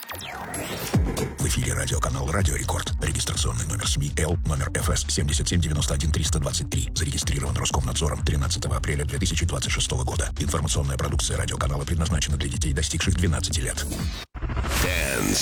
В эфире радиоканал «Радио Рекорд». Регистрационный номер СМИ Л, номер ФС 7791-323. Зарегистрирован Роскомнадзором 13 апреля 2026 года. Информационная продукция радиоканала предназначена для детей, достигших 12 лет.